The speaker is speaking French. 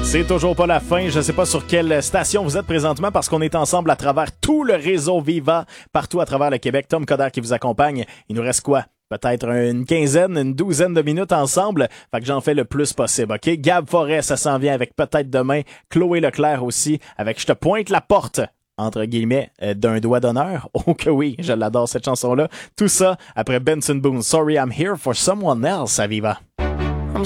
C'est toujours pas la fin. Je sais pas sur quelle station vous êtes présentement parce qu'on est ensemble à travers tout le réseau Viva, partout à travers le Québec. Tom Coderre qui vous accompagne. Il nous reste quoi? Peut-être une quinzaine, une douzaine de minutes ensemble. Fait que j'en fais le plus possible, OK? Gab Forêt, ça s'en vient avec peut-être demain. Chloé Leclerc aussi avec « Je te pointe la porte ». Entre guillemets, d'un doigt d'honneur. Oh que oui, je l'adore cette chanson-là. Tout ça après Benson Boone. Sorry I'm here for someone else à Viva.